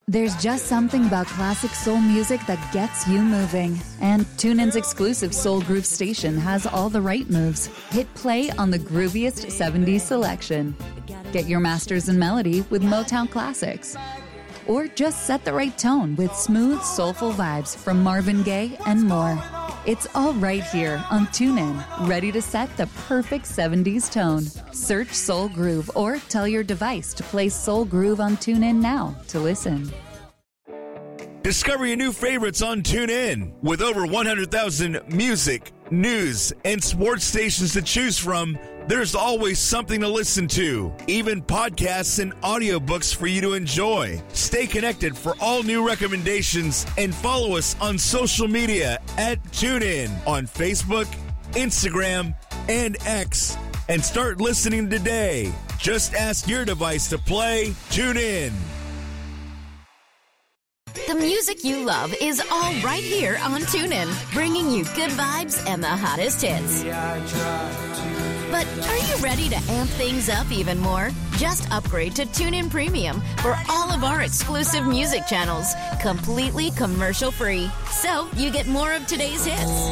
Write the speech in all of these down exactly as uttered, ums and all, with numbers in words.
There's just something about classic soul music that gets you moving. And TuneIn's exclusive Soul Groove station has all the right moves. Hit play on the grooviest seventies selection. Get your masters in melody with Motown Classics. Or just set the right tone with smooth, soulful vibes from Marvin Gaye and more. It's all right here on TuneIn, ready to set the perfect seventies tone. Search Soul Groove or tell your device to play Soul Groove on TuneIn now to listen. Discover your new favorites on TuneIn. With over one hundred thousand music, news, and sports stations to choose from, there's always something to listen to. Even podcasts and audiobooks for you to enjoy. Stay connected for all new recommendations and follow us on social media at TuneIn on Facebook, Instagram, and X. And start listening today. Just ask your device to play TuneIn. The music you love is all right here on TuneIn, bringing you good vibes and the hottest hits. But are you ready to amp things up even more? Just upgrade to TuneIn Premium for all of our exclusive music channels, completely commercial-free. So you get more of today's hits,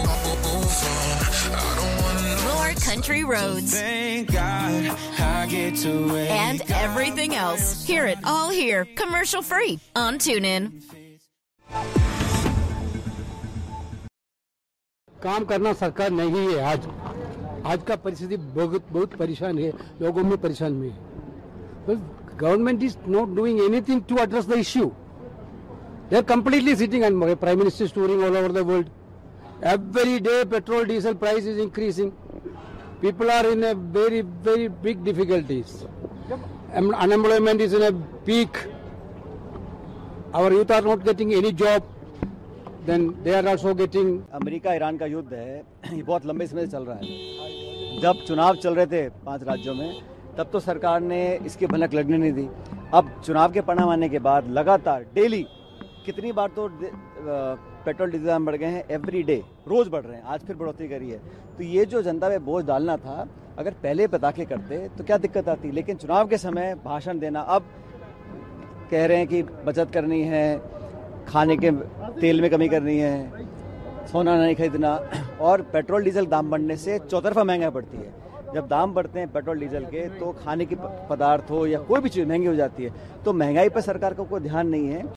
more country roads, Thank God I get to wake and everything else. Hear it all here, commercial-free on TuneIn. काम करना सरकार नहीं है। आज आज का परिस्थिति बहुत बहुत परेशान है, लोगों में परेशान में है। Government is not doing anything to address the issue. They are completely sitting and prime minister is touring all over the world. Every day petrol diesel price is increasing. People are in a very very big difficulties. Unemployment is in a peak. Our youth are not getting any job. Then they are also getting. America Iran का युद्ध है, ये बहुत लंबे समय से चल रहा है। जब चुनाव चल रहे थे पांच राज्यों में, तब तो सरकार ने इसकी भनक लगने नहीं दी। अब चुनाव के परिणाम आने के बाद लगातार डेली कितनी बार तो पेट्रोल डीजल दाम बढ़ गए हैं, एवरी डे रोज बढ़ रहे हैं। आज फिर बढ़ोतरी करी है। तो ये जो जनता पे बोझ डालना था, अगर पहले पता के करते तो क्या दिक्कत आती। लेकिन चुनाव के समय भाषण देना, अब कह रहे हैं कि बचत करनी है, खाने के तेल में कमी करनी है, सोना नहीं खरीदना, और पेट्रोल डीजल दाम बढ़ने से चौतरफा महंगाई बढ़ती है। जब दाम बढ़ते हैं पेट्रोल डीजल के, तो खाने के पदार्थ हो या कोई भी चीज़ महंगी हो जाती है। तो महंगाई पर सरकार का कोई ध्यान नहीं है।